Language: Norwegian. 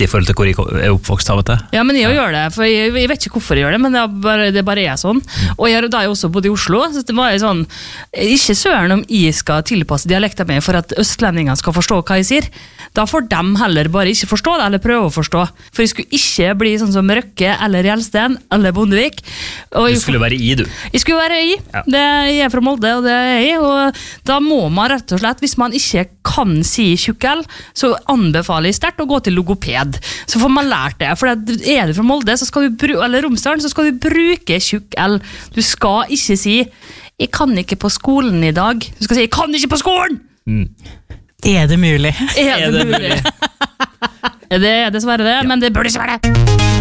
i forhold til hvor jeg oppvokst av det. Ja, men jeg gjør det, for jeg vet ikke hvorfor jeg gjør det, men det bare er sånn. Og da jeg også bodde i Oslo, så det var sånn, ikke søren om jeg skal tilpasse dialekten min for at østlendingene skal forstå hva jeg sier. Da får de heller bare ikke forstå det, eller prøve å forstå. For jeg skulle ikke bli sånn som Røkke, eller Gjelsten, eller Bondevik. Du skulle være i, du. Jeg skulle være i. Jeg er fra Molde, og det er jeg. Og da må man rett og slett, hvis man ikke kan si tjukkel, så anbefaler jeg sterkt å gå til logoped. Så får man lært det. For er du fra Molde, så skal du eller Romsdalen, så skal du bruke tjukkel. Du skal ikke si, jeg kan ikke på skolen i dag. Du skal si, jeg kan ikke på skolen! Er det mulig? Er det mulig? Det er dessverre det, men det burde ikke være det.